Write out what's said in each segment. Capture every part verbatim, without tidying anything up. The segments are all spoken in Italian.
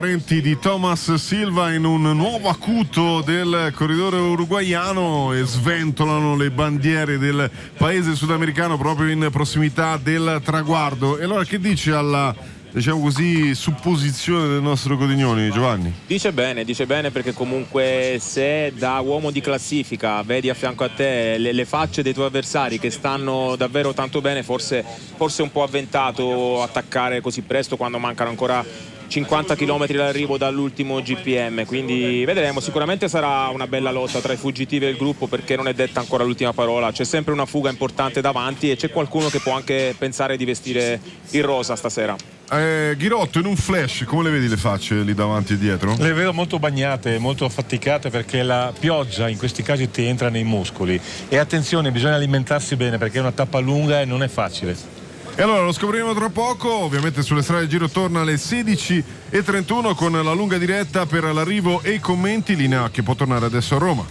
Di Thomas Silva in un nuovo acuto del corridore uruguaiano e sventolano le bandiere del paese sudamericano proprio in prossimità del traguardo. E allora che dice alla, diciamo così, supposizione del nostro Codignoni, Giovanni? Dice bene, dice bene perché comunque se da uomo di classifica vedi a fianco a te le, le facce dei tuoi avversari che stanno davvero tanto bene, forse, forse è un po' avventato attaccare così presto quando mancano ancora cinquanta chilometri d'arrivo dall'ultimo G P M, quindi vedremo. Sicuramente sarà una bella lotta tra i fuggitivi e il gruppo, perché non è detta ancora l'ultima parola, c'è sempre una fuga importante davanti e c'è qualcuno che può anche pensare di vestire il rosa stasera. Eh, Ghirotto, in un flash come le vedi le facce lì davanti e dietro? Le vedo molto bagnate, molto affaticate, perché la pioggia in questi casi ti entra nei muscoli. E attenzione, bisogna alimentarsi bene perché è una tappa lunga e non è facile. E allora lo scopriremo tra poco, ovviamente sulle strade del Giro torna alle sedici e trentuno con la lunga diretta per l'arrivo e i commenti, linea che può tornare adesso a Roma.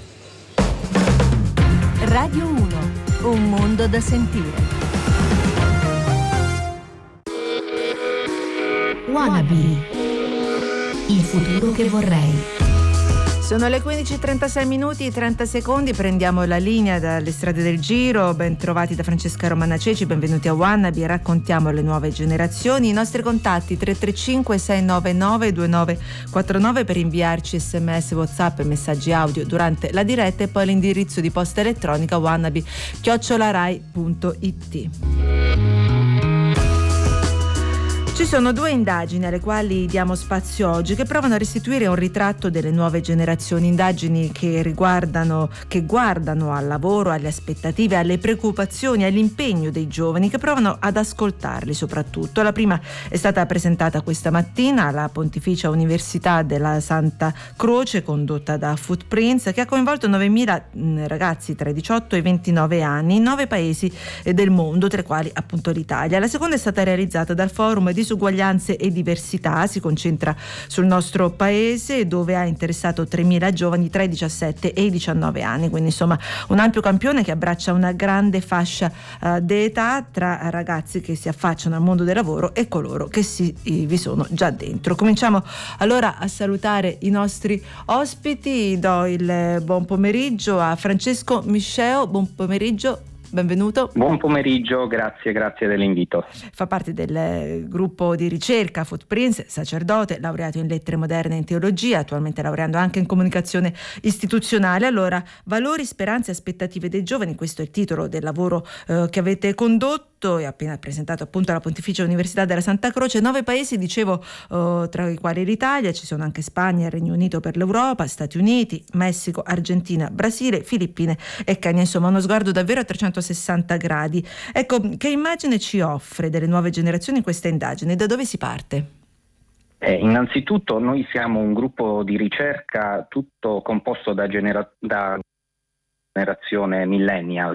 Radio uno, un mondo da sentire. Wannabe, il futuro che vorrei. Sono le quindici e trentasei minuti e trenta secondi, prendiamo la linea dalle strade del Giro. Ben trovati da Francesca Romana Ceci, benvenuti a Wannabe, raccontiamo le nuove generazioni. I nostri contatti tre tre cinque sei nove nove due nove quattro nove per inviarci sms, whatsapp e messaggi audio durante la diretta, e poi l'indirizzo di posta elettronica wannabe chiocciola rai punto it. Ci sono due indagini alle quali diamo spazio oggi che provano a restituire un ritratto delle nuove generazioni, indagini che riguardano, che guardano al lavoro, alle aspettative, alle preoccupazioni, all'impegno dei giovani, che provano ad ascoltarli soprattutto. La prima è stata presentata questa mattina alla Pontificia Università della Santa Croce, condotta da Footprints, che ha coinvolto novemila ragazzi tra i diciotto e i ventinove anni in nove paesi del mondo, tra i quali appunto l'Italia. La seconda è stata realizzata dal Forum di Uguaglianze e diversità, si concentra sul nostro paese, dove ha interessato tremila giovani tra i diciassette e i diciannove anni, quindi insomma un ampio campione che abbraccia una grande fascia uh, d'età tra ragazzi che si affacciano al mondo del lavoro e coloro che si, vi sono già dentro. Cominciamo allora a salutare i nostri ospiti. Do il buon pomeriggio a Francesco Misceo. Buon pomeriggio. Benvenuto. Buon pomeriggio, grazie, grazie dell'invito. Fa parte del gruppo di ricerca Footprints, sacerdote, laureato in lettere moderne e in teologia, attualmente laureando anche in comunicazione istituzionale. Allora, valori, speranze e aspettative dei giovani, questo è il titolo del lavoro eh, che avete condotto e appena presentato appunto alla Pontificia Università della Santa Croce. Nove paesi, dicevo, eh, tra i quali l'Italia, ci sono anche Spagna e Regno Unito per l'Europa, Stati Uniti, Messico, Argentina, Brasile, Filippine e Kenya. Insomma, uno sguardo davvero a trecentosessanta gradi. Ecco, che immagine ci offre delle nuove generazioni questa indagine? Da dove si parte? Eh, innanzitutto noi siamo un gruppo di ricerca tutto composto da, genera- da generazione millennials.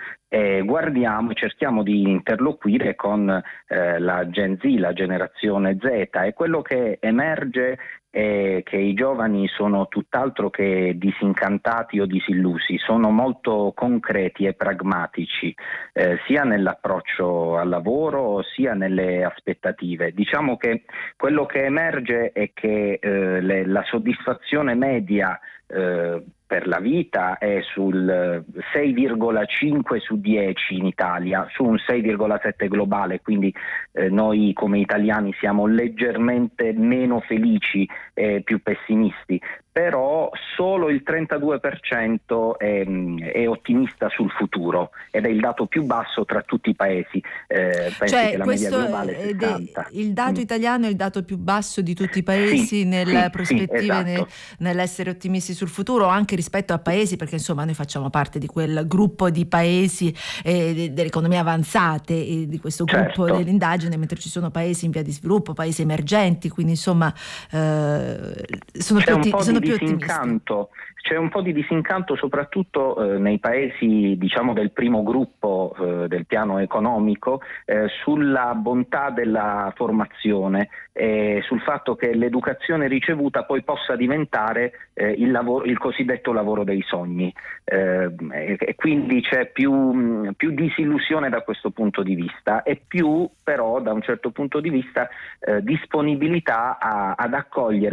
E guardiamo e cerchiamo di interloquire con eh, la Gen Z, la generazione Z, e quello che emerge è che i giovani sono tutt'altro che disincantati o disillusi, sono molto concreti e pragmatici, eh, sia nell'approccio al lavoro sia nelle aspettative. Diciamo che quello che emerge è che eh, le, la soddisfazione media eh, per la vita è sul sei virgola cinque su dieci in Italia, su un sei virgola sette globale, quindi eh, noi come italiani siamo leggermente meno felici e più pessimisti, però solo il trentadue per cento è, è ottimista sul futuro ed è il dato più basso tra tutti i paesi. Eh, cioè, che la media globale è sessanta. Il dato italiano è il dato più basso di tutti i paesi sì, nelle sì, prospettive, sì, esatto. ne, nell'essere ottimisti sul futuro, anche rispetto a paesi, perché insomma noi facciamo parte di quel gruppo di paesi eh, dell'economia avanzate e di questo gruppo certo. dell'indagine, mentre ci sono paesi in via di sviluppo, paesi emergenti, quindi insomma eh, sono C'è più, un po' sono di più disincanto, c'è un po' di disincanto soprattutto eh, nei paesi, diciamo, del primo gruppo eh, del piano economico, eh, sulla bontà della formazione e sul fatto che l'educazione ricevuta poi possa diventare eh, il, lavoro, il cosiddetto lavoro dei sogni, eh, e quindi c'è più, più disillusione da questo punto di vista e più però da un certo punto di vista eh, disponibilità a, ad accogliere